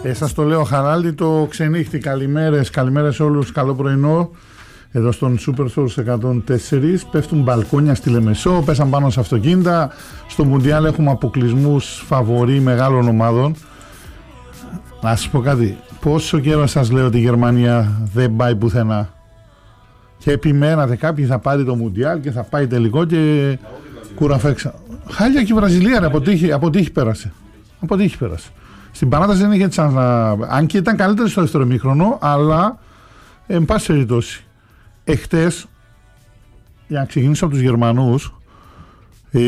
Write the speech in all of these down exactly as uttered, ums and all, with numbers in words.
Ε, σας το λέω Χαράλτη, το ξενύχτη. Καλημέρες, καλημέρες σε όλους, καλό πρωινό. Εδώ στον Super Source εκατόν τέσσερα πέφτουν μπαλκόνια στη Λεμεσό, πέσαν πάνω σε αυτοκίνητα. Στο Μουντιάλ έχουμε αποκλεισμούς φαβορί μεγάλων ομάδων. Να σας πω κάτι, πόσο καιρό σας λέω ότι η Γερμανία δεν πάει πουθενά. Και επιμένατε κάποιοι θα πάρει το Μουντιάλ και θα πάει τελικό και κουραφέξα. Χάλια και η Βραζιλία, ρε, αποτύχει, αποτύχει πέρασε. Αποτύχει πέρασε. Στην παράταση δεν είχε τσάνς να... Αν και ήταν καλύτερη στο δεύτερο ημίχρονο, αλλά εν πάση περιπτώσει. Εχθές, για να ξεκινήσω από τους Γερμανούς, ε,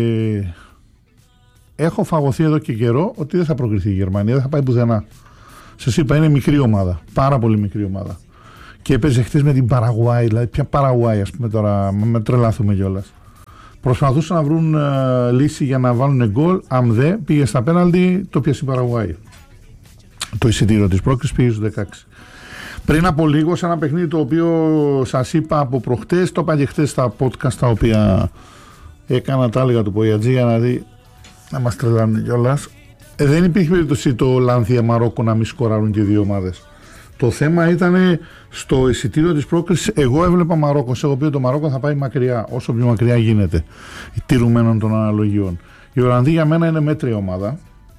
έχω φαγωθεί εδώ και καιρό ότι δεν θα προκριθεί η Γερμανία, δεν θα πάει πουθενά. Σας είπα, είναι μικρή ομάδα, πάρα πολύ μικρή ομάδα. Και έπαιζε χθες με την Παραγουάη, δηλαδή ποια Παραγουάη, ας πούμε τώρα, με τρελάθουμε κιόλας. Προσπαθούσαν να βρουν uh, λύση για να βάλουν γκολ. Αν δε πήγε στα πέναλτι, το πιασε η Παραγουάη. Το εισιτήριο της πρόκρισης πήγε στους δεκαέξι. Πριν από λίγο, σε ένα παιχνίδι το οποίο σας είπα από προχτές, το είπα και χτες στα podcast τα οποία έκανα, τα έλεγα του Πογιατζή για να δει, να μας τρελάνε κιόλας. Ε, δεν υπήρχε περίπτωση το Ολλανδία Μαρόκο να μην σκοράρουν και δύο ομάδες. Το θέμα ήταν στο εισιτήριο της πρόκρισης. Εγώ έβλεπα Μαρόκο. Σε έχω πει ότι το Μαρόκο θα πάει μακριά, όσο πιο μακριά γίνεται, τηρουμένων των αναλογιών. Η Ολλανδία για μένα είναι μέτρια ομάδα.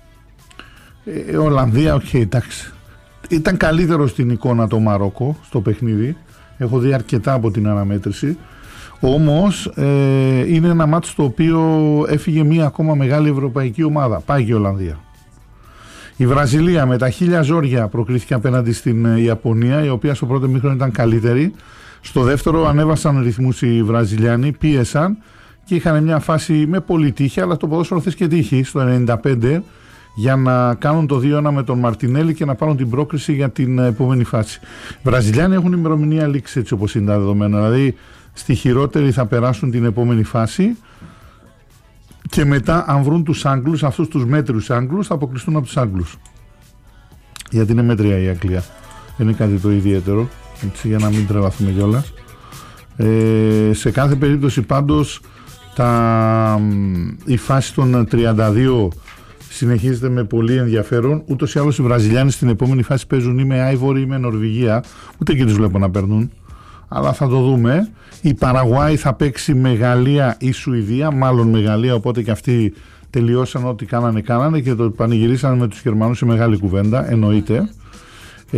Η Ολλανδία, οκ, okay, εντάξει. Ήταν καλύτερο στην εικόνα το Μαρόκο στο παιχνίδι. Έχω δει αρκετά από την αναμέτρηση. Όμως ε, είναι ένα μάτσο στο οποίο έφυγε μία ακόμα μεγάλη ευρωπαϊκή ομάδα. Πάει και η Ολλανδία. Η Βραζιλία με τα χίλια ζόρια προκρίθηκε απέναντι στην Ιαπωνία, η οποία στο πρώτο μήχρονο ήταν καλύτερη. Στο δεύτερο ανέβασαν ρυθμούς οι Βραζιλιάνοι, πίεσαν και είχαν μια φάση με πολύ τύχη, αλλά το ποδόσφαιρο θες και τύχη στο ενενήντα πέντε για να κάνουν το δύο ένα με τον Μαρτινέλη και να πάρουν την πρόκριση για την επόμενη φάση. Οι Βραζιλιάνοι έχουν ημερομηνία λήξη έτσι όπως είναι τα δεδομένα, δηλαδή στη χειρότερη θα περάσουν την επόμενη φάση. Και μετά, αν βρουν τους Άγγλους, αυτούς τους μέτριους Άγγλους, θα αποκλειστούν από τους Άγγλους. Γιατί είναι μέτρια η Αγγλία. Δεν είναι κάτι το ιδιαίτερο, έτσι, για να μην τρελαθούμε κιόλας. Ε, σε κάθε περίπτωση, πάντως, τα, η φάση των τριάντα δύο συνεχίζεται με πολύ ενδιαφέρον. Ούτως ή άλλως οι Βραζιλιάνοι στην επόμενη φάση παίζουν ή με Άιβορη ή με Νορβηγία. Ούτε εκεί τους βλέπω να παίρνουν. Αλλά θα το δούμε. Η Παραγουάη θα παίξει με Γαλλία ή Σουηδία, μάλλον με Γαλλία, οπότε και αυτοί τελειώσαν ό,τι κάνανε κάνανε και το πανηγυρίσαν με τους Γερμανούς σε μεγάλη κουβέντα, εννοείται. Ε,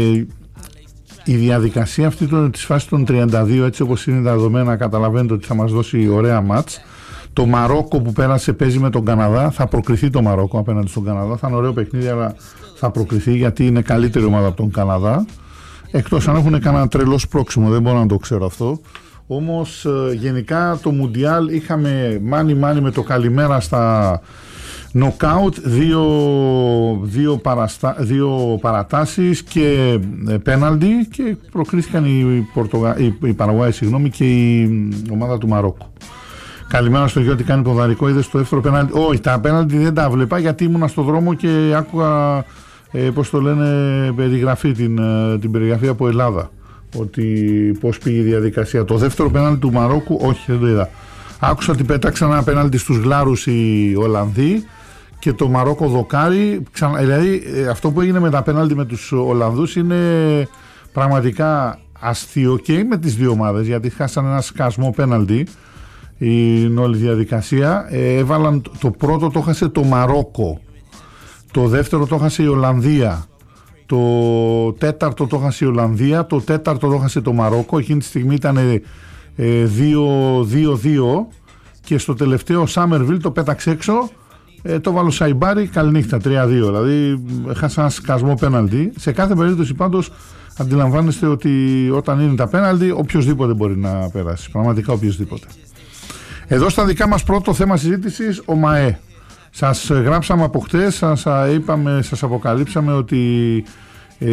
η διαδικασία αυτή το, της φάσης των τριάντα δύο, έτσι όπως είναι τα δεδομένα, καταλαβαίνετε ότι θα μας δώσει ωραία μάτς. Το Μαρόκο που πέρασε παίζει με τον Καναδά, θα προκριθεί το Μαρόκο απέναντι στον Καναδά, θα είναι ωραίο παιχνίδι, αλλά θα προκριθεί γιατί είναι καλύτερη ομάδα από τον Καναδά. Εκτός αν έχουν κανένα τρελό σπρώξιμο, δεν μπορώ να το ξέρω αυτό. Όμως γενικά το Μουντιάλ είχαμε μάνι μάνι με το καλημέρα στα νοκάουτ, δύο, δύο, παραστα... δύο παρατάσεις και πέναλτι και προκρίθηκαν η, Πορτογα... η... η Παραγουάη συγγνώμη, και η ομάδα του Μαρόκο. Καλημέρα στο Γιώργο, κάνει ποδαρικό, είδε στο δεύτερο πέναλτι. Όχι, τα πέναλτι δεν τα βλέπα γιατί ήμουνα στο δρόμο και άκουγα, ε, πώς το λένε, περιγραφή, την, την περιγραφή από Ελλάδα. Ότι πώς πήγε η διαδικασία. Το δεύτερο πέναλτι του Μαρόκου, όχι, δεν το είδα. Άκουσα ότι πέταξαν ένα πέναλτι στους Γλάρους οι Ολλανδοί και το Μαρόκο δοκάρι. Ξανα... Δηλαδή αυτό που έγινε με τα πέναλτι με τους Ολλανδούς είναι πραγματικά αστείο και με τις δύο ομάδες, γιατί χάσαν ένα σκασμό πέναλτι η όλη διαδικασία. Ε, έβαλαν, το πρώτο το χάσε το Μαρόκο, το δεύτερο το χάσε η Ολλανδία, το τέταρτο το χάσε η Ολλανδία, το τέταρτο το χάσε το Μαρόκο. Εκείνη τη στιγμή ήταν ε, δύο δύο και στο τελευταίο Σάμερβιλ το πέταξε έξω, ε, το βάλω Σαϊμπάρι, καληνύχτα, τρία δύο. Δηλαδή χάσα ένα σκασμό πέναλτι. Σε κάθε περίπτωση πάντως αντιλαμβάνεστε ότι όταν είναι τα πέναλτι οποιοσδήποτε μπορεί να περάσει, πραγματικά οποιοσδήποτε. Εδώ στα δικά μας πρώτο θέμα συζήτησης, ο ΜΑΕ. Σας γράψαμε από χτες, σας είπαμε, σας αποκαλύψαμε ότι ε,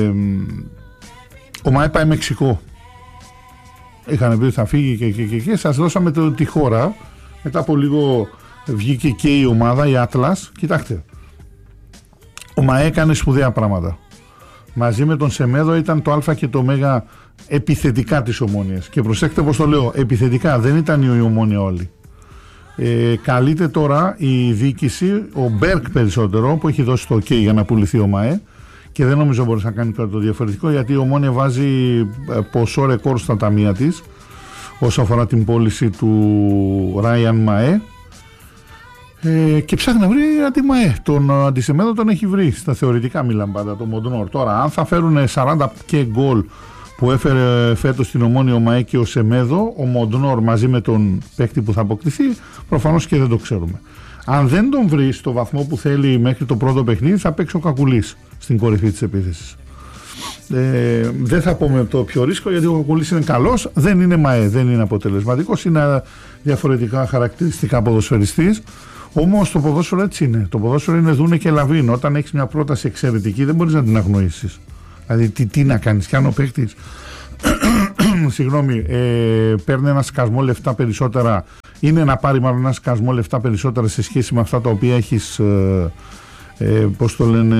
ο ΜΑΕ πάει Μεξικό. Είχαν πει ότι θα φύγει και, και, και, και σας δώσαμε το, τη χώρα. Μετά από λίγο βγήκε και η ομάδα, η Άτλας. Κοιτάξτε, ο ΜΑΕ έκανε σπουδαία πράγματα. Μαζί με τον Σεμέδο ήταν το Α και το Ω επιθετικά της Ομόνοιας. Και προσέξτε πως το λέω, επιθετικά, δεν ήταν η Ομόνια όλη. Ε, καλείται τώρα η διοίκηση, ο Μπέρκ περισσότερο, που έχει δώσει το OK για να πουληθεί ο ΜΑΕ, και δεν νομίζω μπορεί να κάνει κάτι το διαφορετικό, γιατί η Ομόνοια βάζει ποσό ρεκόρ στα ταμεία της όσο αφορά την πώληση του Ράιαν ΜΑΕ, ε, και ψάχνει να βρει αντι ΜΑΕ. Τον Αντισεμέδο τον έχει βρει, στα θεωρητικά μιλάμε πάντα, το Μοντνόρ. Τώρα αν θα φέρουν σαράντα και γκολ που έφερε φέτος στην Ομόνοια ο ΜΑΕ και ο Σεμέδο, ο Μοντνόρ μαζί με τον παίκτη που θα αποκτηθεί, προφανώς και δεν το ξέρουμε. Αν δεν τον βρει στο βαθμό που θέλει μέχρι το πρώτο παιχνίδι, θα παίξει ο Κακουλής στην κορυφή της επίθεσης. Ε, δεν θα πούμε το πιο ρίσκο, γιατί ο Κακουλής είναι καλός, δεν είναι ΜΑΕ, δεν είναι αποτελεσματικός, είναι διαφορετικά χαρακτηριστικά ποδοσφαιριστής. Όμως το ποδόσφαιρο έτσι είναι. Το ποδόσφαιρο είναι δούνε και λαβίνο. Όταν έχεις μια πρόταση εξαιρετική, δεν μπορείς να την αγνοήσεις. Δηλαδή, τι, τι να κάνεις, κι αν ο παίκτης συγγνώμη, ε, παίρνει ένα σκασμό λεφτά περισσότερα, είναι να πάρει μάλλον ένα σκασμό λεφτά περισσότερα σε σχέση με αυτά τα οποία έχεις, ε, ε, πώς το λένε,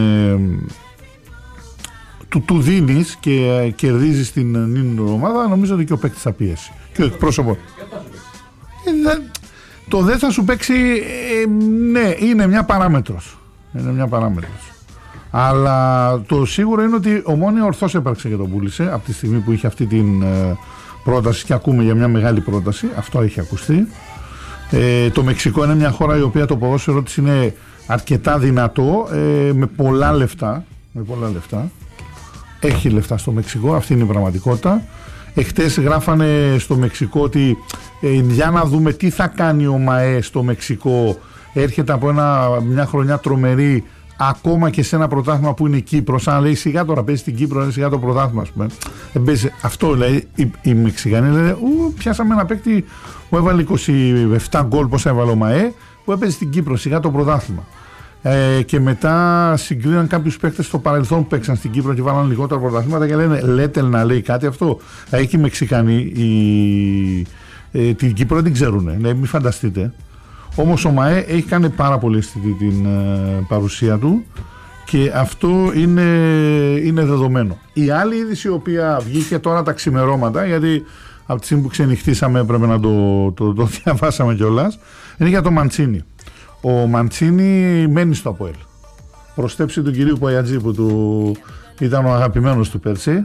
του, του δίνεις και ε, κερδίζεις την νυν ομάδα, νομίζω ότι και ο παίκτης θα πιέσει. Και ο εκπρόσωπος. Ε, το δεν θα σου παίξει, ε, ναι, είναι μια παράμετρος. Είναι μια παράμετρος. Αλλά το σίγουρο είναι ότι ο Ομόνοια ορθώς έπραξε και τον πούλησε από τη στιγμή που είχε αυτή την ε, πρόταση, και ακούμε για μια μεγάλη πρόταση. Αυτό έχει ακουστεί. Ε, το Μεξικό είναι μια χώρα η οποία το ποδόσφαιρο της είναι αρκετά δυνατό, ε, με πολλά λεφτά. Με πολλά λεφτά. Έχει λεφτά στο Μεξικό, αυτή είναι η πραγματικότητα. Εχθές γράφανε στο Μεξικό ότι ε, για να δούμε τι θα κάνει ο ΜΑΕ στο Μεξικό. Έρχεται από ένα, μια χρονιά τρομερή, ακόμα και σε ένα πρωτάθλημα που είναι η Κύπρος. Σαν να λέει σιγά τώρα παίζει στην Κύπρο, είναι σιγά το πρωτάθλημα, ας πούμε. Ε, παίζει, αυτό λέει οι, οι Μεξικανοί, λένε ου, πιάσαμε ένα παίκτη που έβαλε είκοσι επτά γκολ, πόσα έβαλε ο ΜΑΕ, που έπαιζε στην Κύπρο, σιγά το πρωτάθλημα. Ε, και μετά συγκρίναν κάποιους παίκτες στο παρελθόν που παίξαν στην Κύπρο και βάλαν λιγότερα πρωταθλήματα και λένε λέτε να λέει κάτι αυτό. Ε, και οι Μεξικανοί η, ε, την Κύπρο δεν την ξέρουν, ναι, μην φανταστείτε. Όμως ο ΜΑΕ έχει κάνει πάρα πολύ αισθητή την ε, παρουσία του και αυτό είναι, είναι δεδομένο. Η άλλη είδηση η οποία βγήκε τώρα τα ξημερώματα, γιατί από τη στιγμή που ξενυχτήσαμε πρέπει να το, το, το διαβάσαμε κιόλας, είναι για το Μαντσίνι. Ο Μαντσίνι μένει στο ΑΠΟΕΛ. Προστέψει του κυρίου Παϊατζή που του ήταν ο αγαπημένος του πέρσι.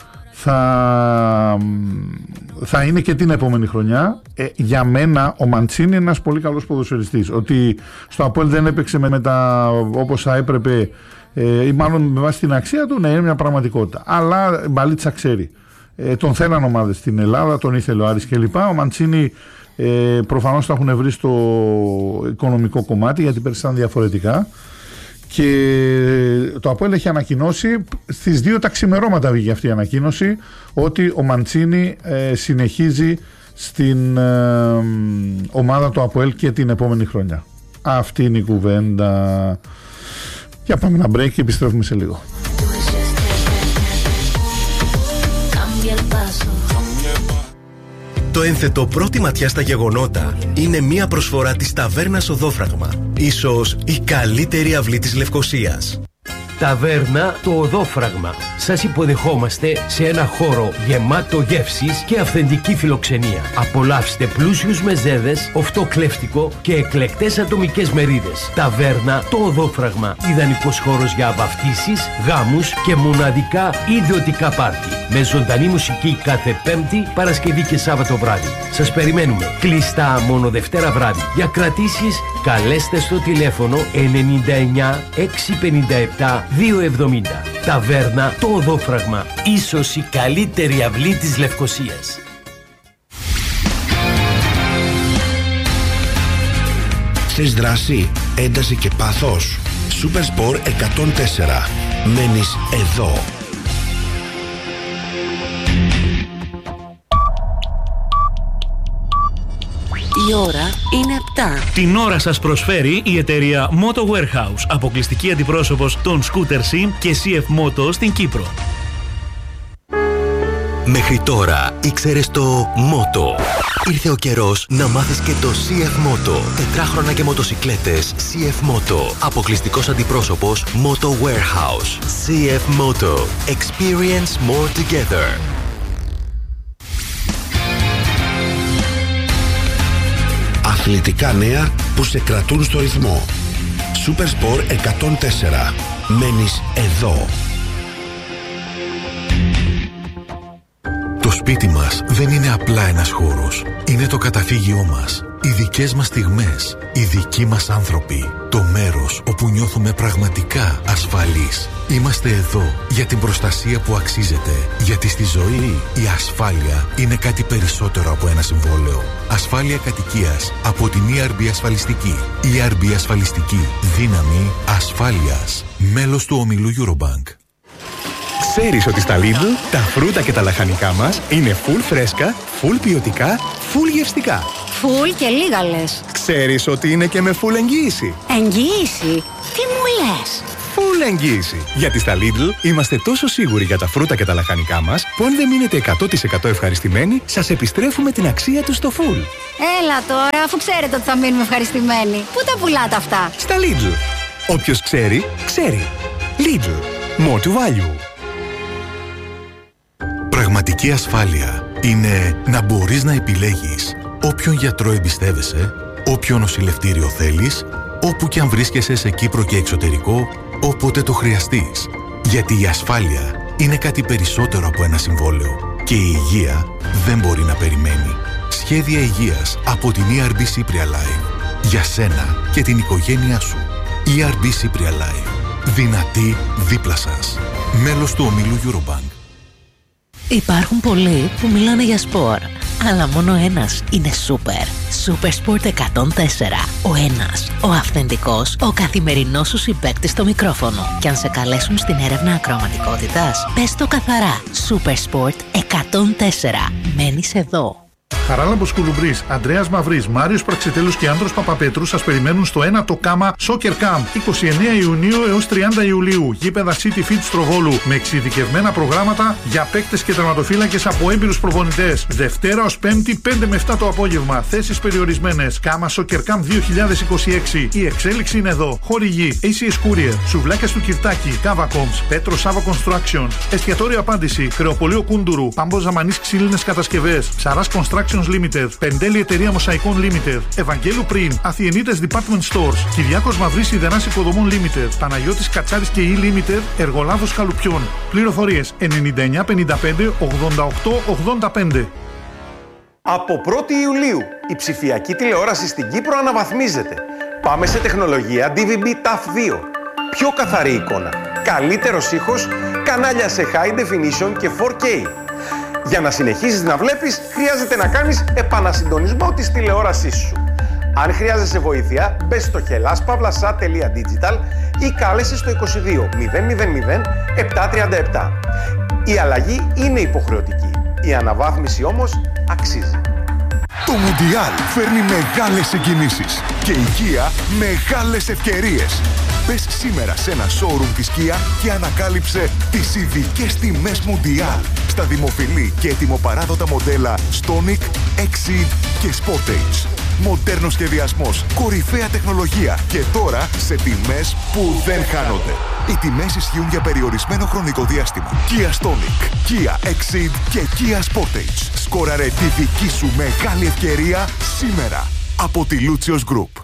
Θα, θα είναι και την επόμενη χρονιά. Ε, για μένα ο Μαντσίνι είναι ένας πολύ καλός ποδοσφαιριστής. Ότι στο ΑΠΟΕΛ δεν έπαιξε με, με τα, όπως θα έπρεπε, ε, ή μάλλον με βάση την αξία του, ναι, είναι μια πραγματικότητα. Αλλά μπαλίτσα ξέρει. Ε, τον θέλαν ομάδες στην Ελλάδα, τον ήθελε ο Άρης κλπ. Ο Μαντσίνι ε, προφανώς το έχουν βρει στο οικονομικό κομμάτι, γιατί πέρσι ήταν διαφορετικά. Και το ΑΠΟΕΛ έχει ανακοινώσει, στις δύο τα ξημερώματα βγήκε αυτή η ανακοίνωση, ότι ο Μαντσίνι ε, συνεχίζει στην ε, ομάδα του ΑΠΟΕΛ και την επόμενη χρονιά. Αυτή είναι η κουβέντα. Για πάμε ένα break και επιστρέφουμε σε λίγο. Το ένθετο πρώτη ματιά στα γεγονότα είναι μια προσφορά της Ταβέρνας Οδόφραγμα. Ίσως η καλύτερη αυλή της Λευκωσίας. Ταβέρνα το Οδόφραγμα. Σας υποδεχόμαστε σε ένα χώρο γεμάτο γεύσεις και αυθεντική φιλοξενία. Απολαύστε πλούσιους μεζέδες, οφτοκλέφτικο και εκλεκτές ατομικές μερίδες. Ταβέρνα το Οδόφραγμα. Ιδανικός χώρος για βαφτίσεις, γάμους και μοναδικά ιδιωτικά πάρτι. Με ζωντανή μουσική κάθε Πέμπτη, Παρασκευή και Σάββατο βράδυ. Σας περιμένουμε. Κλειστά μόνο Δευτέρα βράδυ. Για κρατήσεις καλέστε στο τηλέφωνο ενενήντα εννιά εξακόσια πενήντα επτά διακόσια εβδομήντα. Ταβέρνα το Οδόφραγμα. Ίσως η καλύτερη αυλή της Λευκωσίας. Θες δράση, ένταση και πάθος. Supersport εκατόν τέσσερα. Μένεις εδώ. Η ώρα είναι επτά. Την ώρα σας προσφέρει η εταιρεία Moto Warehouse, αποκλειστική αντιπρόσωπος των Scooter Sim και σι εφ Moto στην Κύπρο. Μέχρι τώρα ήξερες το Moto. Ήρθε ο καιρός να μάθεις και το σι εφ Moto. Τετράχρονα και μοτοσικλέτες σι εφ Moto. Αποκλειστικός αντιπρόσωπος Moto Warehouse. σι εφ Moto. Experience more together. Αθλητικά νέα που σε κρατούν στο ρυθμό. Supersport εκατόν τέσσερα. Μένεις εδώ. Το σπίτι μας δεν είναι απλά ένας χώρος. Είναι το καταφύγιό μας. Οι δικές μας στιγμές. Οι δικοί μας άνθρωποι. Το μέρος όπου νιώθουμε πραγματικά ασφαλείς. Είμαστε εδώ για την προστασία που αξίζεται. Γιατί στη ζωή η ασφάλεια είναι κάτι περισσότερο από ένα συμβόλαιο. Ασφάλεια κατοικίας από την ι αρ μπι Ασφαλιστική. ι αρ μπι Ασφαλιστική. Δύναμη ασφάλειας. Μέλος του ομίλου Eurobank. Ξέρεις ότι στα Lidl τα φρούτα και τα λαχανικά μας είναι full φρέσκα, full ποιοτικά, full γευστικά. Full και λίγα λες. Ξέρεις ότι είναι και με full εγγύηση. Εγγύηση? Τι μου λες? Full εγγύηση. Γιατί στα Lidl είμαστε τόσο σίγουροι για τα φρούτα και τα λαχανικά μας που αν δεν μείνετε εκατό τοις εκατό ευχαριστημένοι, σας επιστρέφουμε την αξία τους στο full. Έλα τώρα, αφού ξέρετε ότι θα μείνουμε ευχαριστημένοι. Πού τα πουλάτε αυτά? Στα Lidl. Όποιος ξέρει, ξέρει. Lidl. More to value. Πραγματική ασφάλεια είναι να μπορείς να επιλέγεις όποιον γιατρό εμπιστεύεσαι, όποιο νοσηλευτήριο θέλεις, όπου και αν βρίσκεσαι σε Κύπρο και εξωτερικό, όποτε το χρειαστείς. Γιατί η ασφάλεια είναι κάτι περισσότερο από ένα συμβόλαιο και η υγεία δεν μπορεί να περιμένει. Σχέδια υγείας από την ι αρ μπι Cypria Life. Για σένα και την οικογένειά σου. ι αρ μπι Cypria Life. Δυνατή δίπλα σας. Μέλος του ομίλου Eurobank. Υπάρχουν πολλοί που μιλάνε για σπορ, αλλά μόνο ένας είναι σούπερ. Supersport εκατόν τέσσερα. Ο ένας, ο αυθεντικός, ο καθημερινός σου συμπαίκτης στο μικρόφωνο. Και αν σε καλέσουν στην έρευνα ακροαματικότητας, πες το καθαρά. Supersport εκατόν τέσσερα. Μένεις εδώ. Χαράλαμπος Κουλουμπρής, Ανδρέας Μαυρής, Μάριος Πραξιτέλους και Άνδρος Παπαπέτρου σας περιμένουν στο ένα το κάμα Soccer Camp είκοσι εννέα Ιουνίου έως τριάντα Ιουλίου. Γήπεδα City Fit Στροβόλου με εξειδικευμένα προγράμματα για παίκτες και τερματοφύλακες από έμπειρους προπονητές. Δευτέρα ως Πέμπτη πέντε με επτά το απόγευμα. Θέσεις περιορισμένες. Κάμα Soccer Camp δύο χιλιάδες είκοσι έξι. Η εξέλιξη είναι εδώ. Χορηγή έι σι ες Courier, Σουβλάκια του Κυρτάκη, Cavacoms, Πέτρο Σάβα Construction, Εστιατόριο Απάντηση, Κρεοπολείο Κούντουρου, Πάμπο Ζαμανής Ξύλινες Κατασκευές, Ψαράς Constructions Limited, Πεντέλη Εταιρεία Μοσαϊκών Limited, Ευαγγέλου Πριν, Αθιενίτες Department Stores, Κυριάκος Μαυρής Ιδεράς Οικοδομών Limited, Παναγιώτης Κατσάρης και E Limited, Εργολάβος Καλουπιών. Πληροφορίες ενενήντα εννιά πενήντα πέντε ογδόντα οκτώ ογδόντα πέντε. Από πρώτη Ιουλίου, η ψηφιακή τηλεόραση στην Κύπρο αναβαθμίζεται. Πάμε σε τεχνολογία ντι βι μπι ταφ δύο. Πιο καθαρή εικόνα, καλύτερος ήχος, κανάλια σε high definition και φορ κέι. Για να συνεχίσεις να βλέπεις, χρειάζεται να κάνεις επανασυντονισμό της τηλεόρασής σου. Αν χρειάζεσαι βοήθεια, μπες στο hellas-pavlasat τελεία digital ή κάλεσε στο είκοσι δύο μηδέν μηδέν μηδέν επτά τριάντα επτά. Η αλλαγή είναι υποχρεωτική. Η αναβάθμιση όμως αξίζει. Το Μουντιάλ φέρνει μεγάλες συγκινήσεις και η Kia μεγάλες ευκαιρίες. Μπες σήμερα σε ένα showroom της Kia και ανακάλυψε τις ειδικές τιμές Μουντιάλ στα δημοφιλή και ετοιμοπαράδοτα μοντέλα Stonic, Exceed και Sportage. Μοντέρνος σχεδιασμός, κορυφαία τεχνολογία και τώρα σε τιμές που δεν χάνονται. Οι τιμές ισχύουν για περιορισμένο χρονικό διάστημα. Kia Stonic, Kia Exceed και Kia Sportage. Σκόραρε τη δική σου μεγάλη ευκαιρία σήμερα από τη Lucios Group.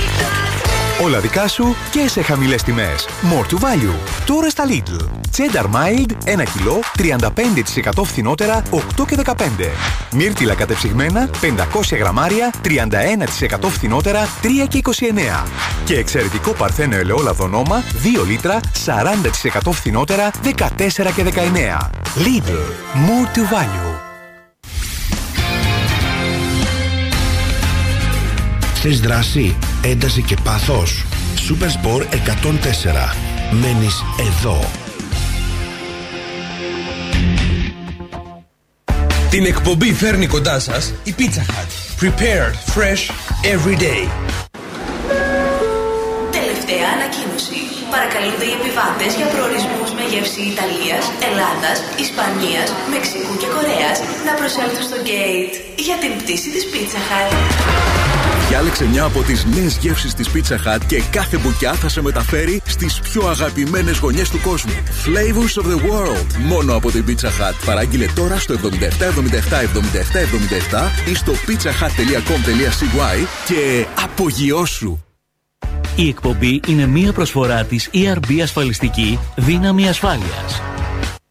Όλα δικά σου και σε χαμηλές τιμές. More to value. Τώρα στα Lidl. Cheddar Mild ένα κιλό, τριάντα πέντε τοις εκατό φθηνότερα, οκτώ και δεκαπέντε. Μύρτιλα κατεψυγμένα, πεντακόσια γραμμάρια, τριάντα ένα τοις εκατό φθηνότερα, τρία και είκοσι εννέα. Και εξαιρετικό παρθένο ελαιόλαδο νόμα, δύο λίτρα, σαράντα τοις εκατό φθηνότερα, δεκατέσσερα και δεκαεννέα. Lidl. More to value. Θες δράση, ένταση και πάθος. Supersport εκατόν τέσσερα. Μένεις εδώ. Την εκπομπή φέρνει κοντά σας η Pizza Hut. Prepared fresh every day. Τελευταία ανακοίνωση. Παρακαλούνται οι επιβάτες για προορισμούς με γεύση Ιταλίας, Ελλάδας, Ισπανίας, Μεξικού και Κορέας να προσέλθουν στο gate για την πτήση της Pizza Hut. Διάλεξε μια από τις νέες γεύσεις της Pizza Hut και κάθε μπουκιά θα σε μεταφέρει στις πιο αγαπημένες γωνιές του κόσμου. Flavors of the world. Μόνο από την Pizza Hut. Παράγγειλε τώρα στο εβδομήντα επτά εβδομήντα επτά εβδομήντα επτά εβδομήντα επτά ή στο pizzahut τελεία com τελεία c y και απογειώσου. Η εκπομπή είναι μία προσφορά της ι αρ μπι Ασφαλιστική Δύναμη Ασφάλειας.